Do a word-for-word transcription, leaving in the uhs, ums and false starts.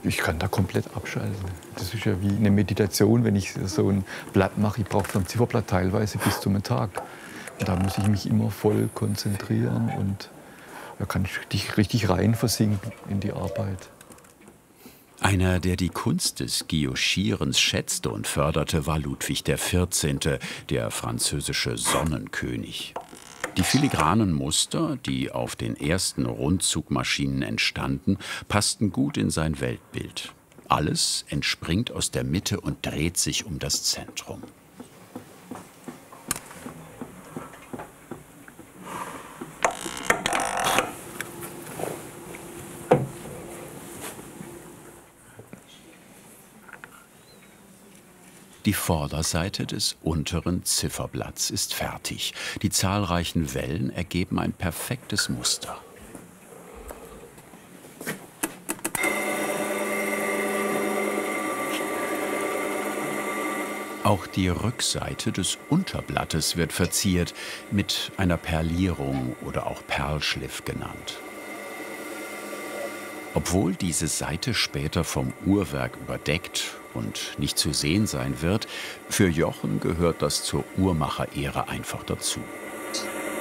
Ich kann da komplett abschalten. Das ist ja wie eine Meditation, wenn ich so ein Blatt mache. Ich brauche so ein Zifferblatt teilweise bis zum Tag. Und da muss ich mich immer voll konzentrieren und da kann ich richtig, richtig rein versinken in die Arbeit. Einer, der die Kunst des Guillochierens schätzte und förderte, war Ludwig der Vierzehnte., der französische Sonnenkönig. Die filigranen Muster, die auf den ersten Rundzugmaschinen entstanden, passten gut in sein Weltbild. Alles entspringt aus der Mitte und dreht sich um das Zentrum. Die Vorderseite des unteren Zifferblatts ist fertig. Die zahlreichen Wellen ergeben ein perfektes Muster. Auch die Rückseite des Unterblattes wird verziert, mit einer Perlierung oder auch Perlschliff genannt. Obwohl diese Seite später vom Uhrwerk überdeckt und nicht zu sehen sein wird, für Jochen gehört das zur Uhrmacherehre einfach dazu.